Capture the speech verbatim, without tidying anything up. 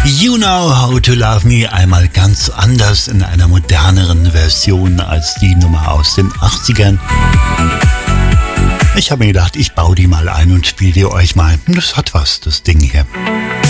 You Know How to Love Me, einmal ganz anders in einer moderneren Version als die Nummer aus den achtzigern. Ich habe mir gedacht, ich baue die mal ein und spiele die euch mal. Das hat was, das Ding hier.